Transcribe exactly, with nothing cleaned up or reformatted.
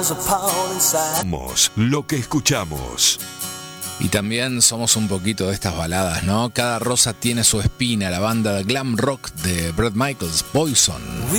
Somos lo que escuchamos. Y también somos un poquito de estas baladas, ¿no? Cada rosa tiene su espina, la banda de glam rock de Bret Michaels, Poison.